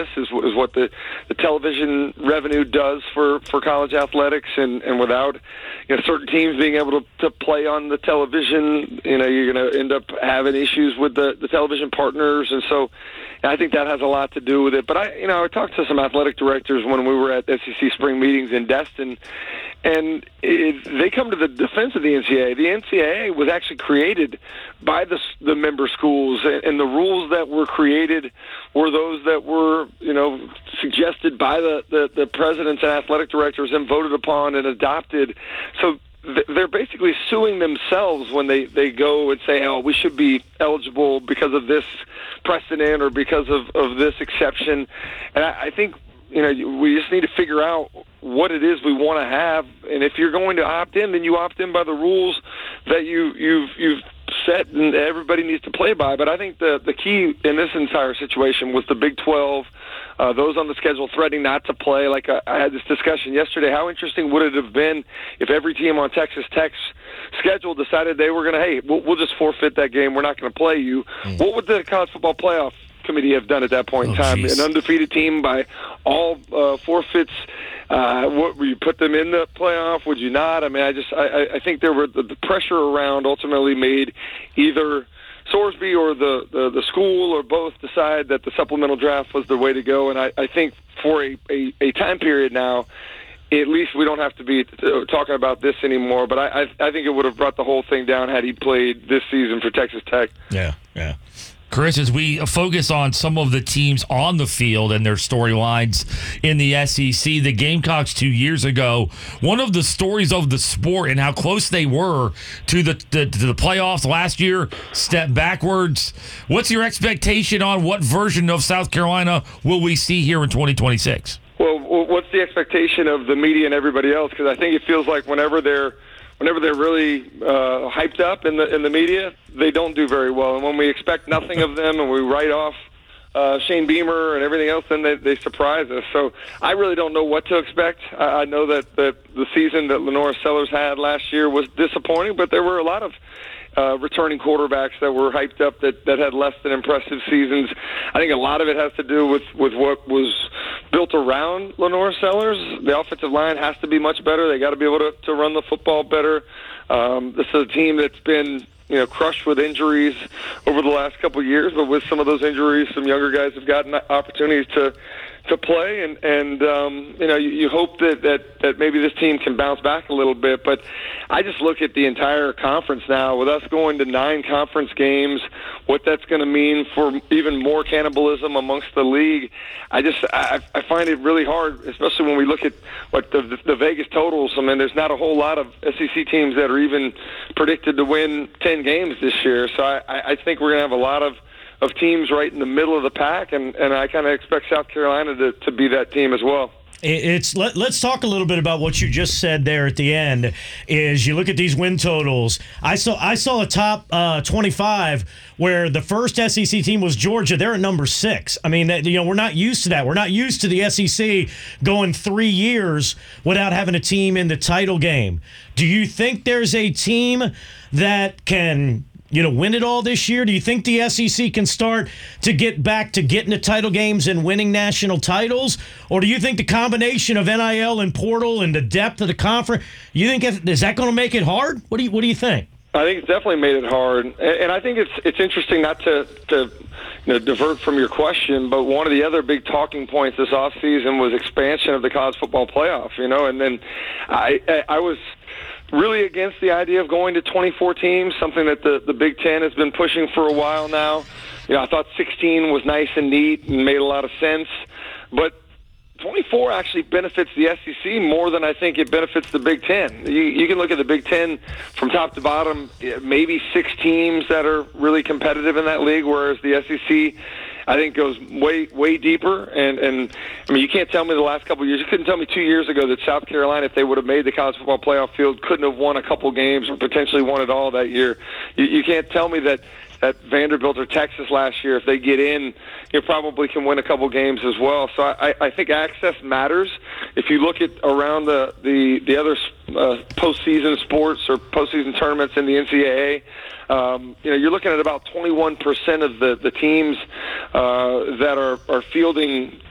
this is what the television revenue does for college athletics, and without certain teams being able to play on the television, you're going to end up having issues with the television partners, and so I think that has a lot to do with it. But I talked to some athletic directors when we were at SEC spring meetings in Destin, and they come to the defense of the NCAA. The NCAA was actually created by the member schools, and the rules that were created were those that were, suggested by the presidents and athletic directors and voted upon and adopted. So they're basically suing themselves when they go and say, oh, we should be eligible because of this precedent or because of this exception. And I think, we just need to figure out what it is we want to have. And if you're going to opt in, then you opt in by the rules that you've set and everybody needs to play by. But I think the key in this entire situation was the Big 12, those on the schedule threatening not to play. Like I had this discussion yesterday. How interesting would it have been if every team on Texas Tech's schedule decided they were going to, hey, we'll just forfeit that game. We're not going to play you. What would the college football playoff committee have done at that point in time? Geez. An undefeated team by all forfeits. What would you put them in the playoff? Would you not? I mean, I think there were the pressure around ultimately made either Sorsby or the school or both decide that the supplemental draft was the way to go. And I think for a time period now, at least we don't have to be talking about this anymore. But I think it would have brought the whole thing down had he played this season for Texas Tech. Yeah. Chris, as we focus on some of the teams on the field and their storylines in the SEC, the Gamecocks 2 years ago, one of the stories of the sport and how close they were to the playoffs last year, step backwards. What's your expectation on what version of South Carolina will we see here in 2026? Well, what's the expectation of the media and everybody else? Because I think it feels like whenever they're really hyped up in the media, they don't do very well. And when we expect nothing of them and we write off Shane Beamer and everything else, then they surprise us. So I really don't know what to expect. I know that the season that Lenora Sellers had last year was disappointing, but there were a lot of returning quarterbacks that were hyped up that had less than impressive seasons. I think a lot of it has to do with what was built around Lenora Sellers. The offensive line has to be much better. They got to be able to run the football better. This is a team that's been crushed with injuries over the last couple of years, but with some of those injuries, some younger guys have gotten opportunities to play, and you hope that maybe this team can bounce back a little bit. But I just look at the entire conference now, with us going to 9 conference games, what that's going to mean for even more cannibalism amongst the league. I find it really hard, especially when we look at what the Vegas totals. I mean, there's not a whole lot of SEC teams that are even predicted to win 10 games this year. So I think we're going to have a lot of teams right in the middle of the pack, and I kind of expect South Carolina to be that team as well. Let's talk a little bit about what you just said there at the end. Is you look at these win totals. I saw a top 25 where the first SEC team was Georgia. They're at number 6. I mean, we're not used to that. We're not used to the SEC going 3 years without having a team in the title game. Do you think there's a team that can win it all this year? Do you think the SEC can start to get back to getting to title games and winning national titles? Or do you think the combination of NIL and portal and the depth of the conference, is that going to make it hard? What do you think? I think it's definitely made it hard. And I think it's interesting, not to divert from your question, but one of the other big talking points this offseason was expansion of the college football playoff, and then I was really against the idea of going to 24 teams, something that the Big Ten has been pushing for a while now. I thought 16 was nice and neat and made a lot of sense, but 24 actually benefits the SEC more than I think it benefits the Big Ten. You can look at the Big Ten from top to bottom, maybe 6 teams that are really competitive in that league, whereas the SEC, I think, goes way deeper. And I mean, you can't tell me the last couple of years. You couldn't tell me 2 years ago that South Carolina, if they would have made the college football playoff field, couldn't have won a couple games or potentially won it all that year. You can't tell me that Vanderbilt or Texas last year, if they get in, you probably can win a couple games as well. So I think access matters. If you look at around the other postseason sports or postseason tournaments in the NCAA, you're looking at about 21% of the teams that are fielding